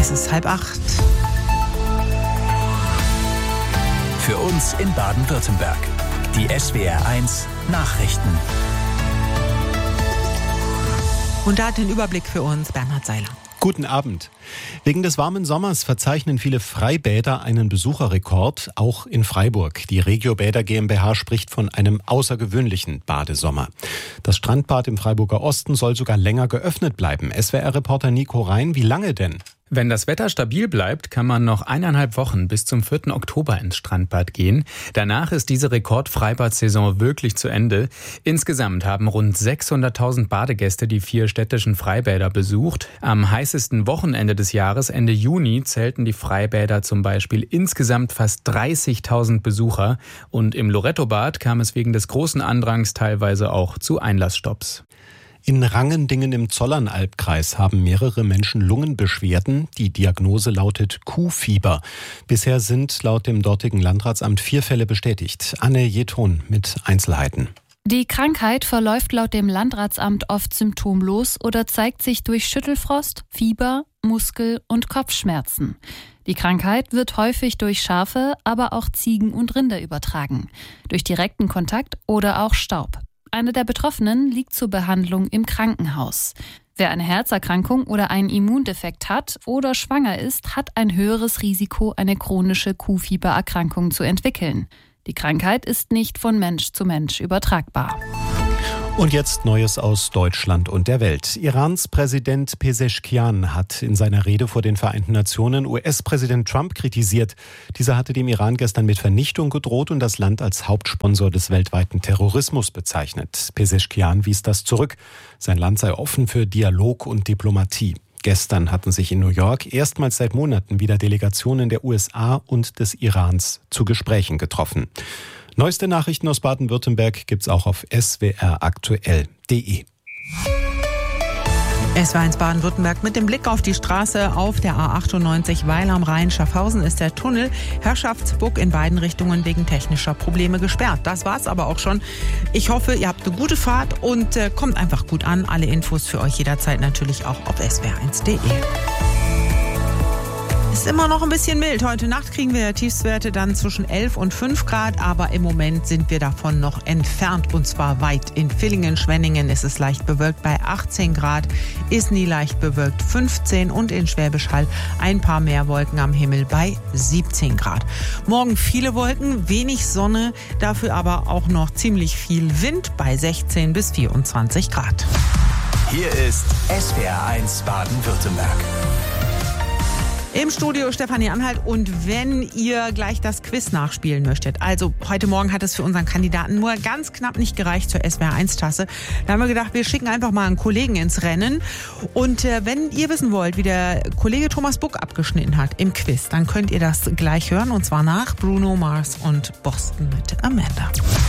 Es ist 7:30. Für uns in Baden-Württemberg. Die SWR1 Nachrichten. Und da hat den Überblick für uns Bernhard Seiler. Guten Abend. Wegen des warmen Sommers verzeichnen viele Freibäder einen Besucherrekord, auch in Freiburg. Die Regio Bäder GmbH spricht von einem außergewöhnlichen Badesommer. Das Strandbad im Freiburger Osten soll sogar länger geöffnet bleiben. SWR-Reporter Nico Rhein, wie lange denn? Wenn das Wetter stabil bleibt, kann man noch 1,5 Wochen bis zum 4. Oktober ins Strandbad gehen. Danach ist diese Rekord-Freibad-Saison wirklich zu Ende. Insgesamt haben rund 600.000 Badegäste die 4 städtischen Freibäder besucht. Am heißesten Wochenende des Jahres, Ende Juni, zählten die Freibäder zum Beispiel insgesamt fast 30.000 Besucher. Und im Lorettobad kam es wegen des großen Andrangs teilweise auch zu Einlassstopps. In Rangendingen im Zollernalbkreis haben mehrere Menschen Lungenbeschwerden. Die Diagnose lautet Kuhfieber. Bisher sind laut dem dortigen Landratsamt 4 Fälle bestätigt. Anne Jeton mit Einzelheiten. Die Krankheit verläuft laut dem Landratsamt oft symptomlos oder zeigt sich durch Schüttelfrost, Fieber, Muskel- und Kopfschmerzen. Die Krankheit wird häufig durch Schafe, aber auch Ziegen und Rinder übertragen, durch direkten Kontakt oder auch Staub. Einer der Betroffenen liegt zur Behandlung im Krankenhaus. Wer eine Herzerkrankung oder einen Immundefekt hat oder schwanger ist, hat ein höheres Risiko, eine chronische Kuhfiebererkrankung zu entwickeln. Die Krankheit ist nicht von Mensch zu Mensch übertragbar. Und jetzt Neues aus Deutschland und der Welt. Irans Präsident Pezeshkian hat in seiner Rede vor den Vereinten Nationen US-Präsident Trump kritisiert. Dieser hatte dem Iran gestern mit Vernichtung gedroht und das Land als Hauptsponsor des weltweiten Terrorismus bezeichnet. Pezeshkian wies das zurück. Sein Land sei offen für Dialog und Diplomatie. Gestern hatten sich in New York erstmals seit Monaten wieder Delegationen der USA und des Irans zu Gesprächen getroffen. Neueste Nachrichten aus Baden-Württemberg gibt's auch auf swraktuell.de. SWR1 Baden-Württemberg mit dem Blick auf die Straße auf der A98 Weil am Rhein. Schaffhausen ist der Tunnel Herrschaftsburg in beiden Richtungen wegen technischer Probleme gesperrt. Das war's aber auch schon. Ich hoffe, ihr habt eine gute Fahrt und kommt einfach gut an. Alle Infos für euch jederzeit natürlich auch auf swr1.de. Ist immer noch ein bisschen mild. Heute Nacht kriegen wir Tiefstwerte dann zwischen 11 und 5 Grad, aber im Moment sind wir davon noch entfernt und zwar weit. In Villingen, Schwenningen ist es leicht bewölkt bei 18 Grad, Isny leicht bewölkt 15 und in Schwäbisch Hall ein paar mehr Wolken am Himmel bei 17 Grad. Morgen viele Wolken, wenig Sonne, dafür aber auch noch ziemlich viel Wind bei 16 bis 24 Grad. Hier ist SWR1 Baden-Württemberg. Im Studio Stefanie Anhalt und wenn ihr gleich das Quiz nachspielen möchtet, also heute Morgen hat es für unseren Kandidaten nur ganz knapp nicht gereicht zur SWR1-Tasse. Da haben wir gedacht, wir schicken einfach mal einen Kollegen ins Rennen und wenn ihr wissen wollt, wie der Kollege Thomas Buck abgeschnitten hat im Quiz, dann könnt ihr das gleich hören und zwar nach Bruno Mars und Boston mit Amanda.